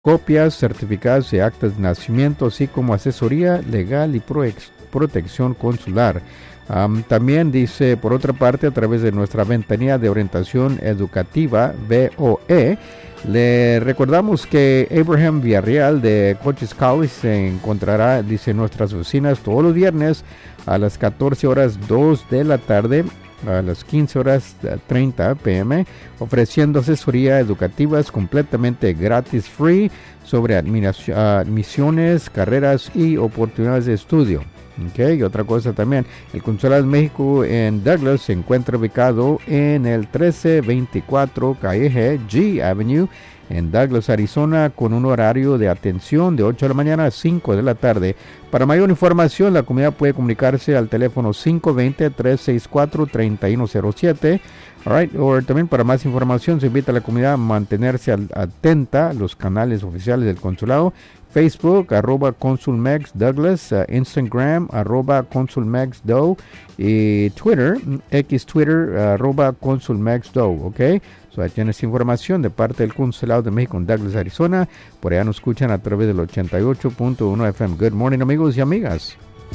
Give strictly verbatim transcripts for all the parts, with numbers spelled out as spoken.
copias certificadas de actas de nacimiento, así como asesoría legal y pro- protección consular. Um, también dice, por otra parte, a través de nuestra ventanilla de orientación educativa, V O E, le recordamos que Abraham Villarreal de Coaches College se encontrará, dice, en nuestras oficinas todos los viernes a las catorce horas dos de la tarde, a las quince horas treinta pm, ofreciendo asesoría educativas completamente gratis, free, sobre admisiones, carreras y oportunidades de estudio. Okay, y otra cosa también, el Consulado de México en Douglas se encuentra ubicado en el trece veinticuatro Calle G Avenue en Douglas, Arizona, con un horario de atención de ocho de la mañana a cinco de la tarde. Para mayor información, la comunidad puede comunicarse al teléfono cinco dos cero, tres seis cuatro, tres uno cero siete. Alright, o también para más información se invita a la comunidad a mantenerse al, atenta a los canales oficiales del consulado. Facebook, arroba ConsulMex Douglas, uh, Instagram, arroba ConsulMexDo, y Twitter, X Twitter, arroba ConsulMexDo, ¿ok? So, ahí tienes información de parte del Consulado de México en Douglas, Arizona. Por allá nos escuchan a través del ochenta y ocho punto uno F M. Good morning, amigos y amigas.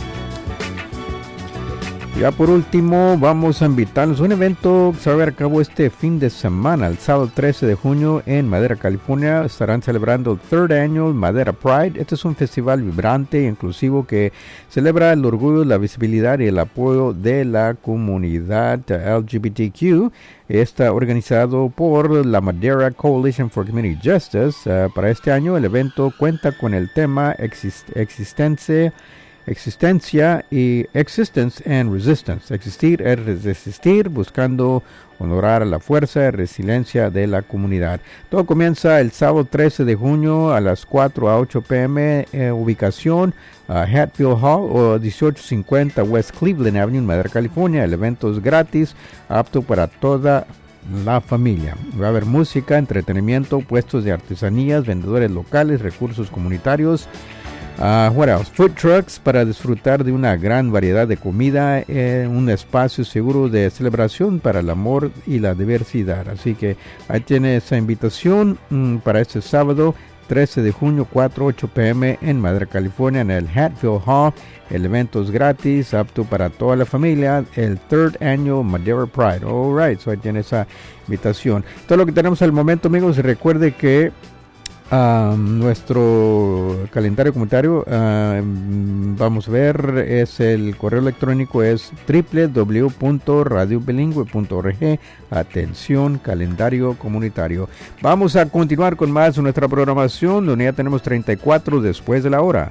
Ya por último, vamos a invitarlos a un evento que se va a llevar a cabo este fin de semana, el sábado trece de junio en Madera, California. Estarán celebrando el Third Annual Madera Pride. Este es un festival vibrante e inclusivo que celebra el orgullo, la visibilidad y el apoyo de la comunidad L G B T Q. Está organizado por la Madera Coalition for Community Justice. Uh, para este año el evento cuenta con el tema exist- existencia Existencia y Existence and Resistance. Existir es resistir, buscando honorar la fuerza y resiliencia de la comunidad. Todo comienza el sábado trece de junio a las cuatro a ocho pm. Eh, ubicación uh, Hatfield Hall o dieciocho cincuenta West Cleveland Avenue en Madera, California. El evento es gratis, apto para toda la familia. Va a haber música, entretenimiento, puestos de artesanías, vendedores locales, recursos comunitarios. Uh, what else? Food trucks para disfrutar de una gran variedad de comida, eh, un espacio seguro de celebración para el amor y la diversidad. Así que ahí tiene esa invitación mm, para este sábado trece de junio, cuatro a ocho pm en Madera, California, en el Hatfield Hall. El evento es gratis, apto para toda la familia, el Third Annual Madera Pride. All right, so ahí tiene esa invitación. Todo lo que tenemos al momento, amigos, recuerde que Um, nuestro calendario comunitario, uh, vamos a ver, es el correo electrónico es doble u doble u doble u punto radio bilingüe punto org. Atención, calendario comunitario. Vamos a continuar con más de nuestra programación, donde ya tenemos treinta y cuatro después de la hora.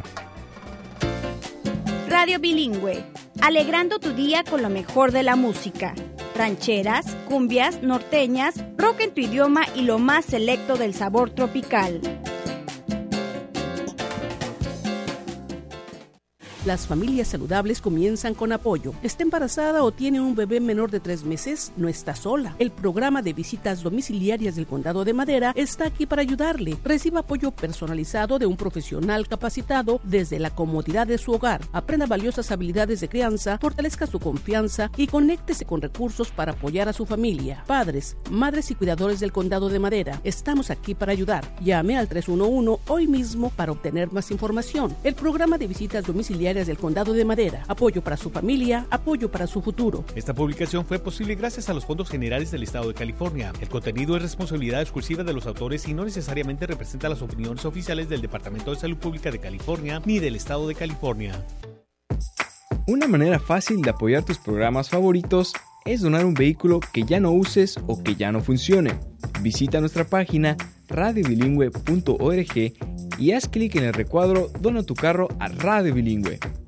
Radio Bilingüe, alegrando tu día con lo mejor de la música. Rancheras, cumbias, norteñas, rock en tu idioma y lo más selecto del sabor tropical. Las familias saludables comienzan con apoyo. ¿Está embarazada o tiene un bebé menor de tres meses? No está sola. El programa de visitas domiciliarias del Condado de Madera está aquí para ayudarle. Reciba apoyo personalizado de un profesional capacitado desde la comodidad de su hogar. Aprenda valiosas habilidades de crianza, fortalezca su confianza y conéctese con recursos para apoyar a su familia. Padres, madres y cuidadores del Condado de Madera, estamos aquí para ayudar. Llame al tres uno uno hoy mismo para obtener más información. El programa de visitas domiciliarias del Condado de Madera. Apoyo para su familia, apoyo para su futuro. Esta publicación fue posible gracias a los fondos generales del Estado de California. El contenido es responsabilidad exclusiva de los autores y no necesariamente representa las opiniones oficiales del Departamento de Salud Pública de California ni del Estado de California. Una manera fácil de apoyar tus programas favoritos es donar un vehículo que ya no uses o que ya no funcione. Visita nuestra página radio bilingüe punto org y haz clic en el recuadro Dona tu carro a Radio Bilingüe.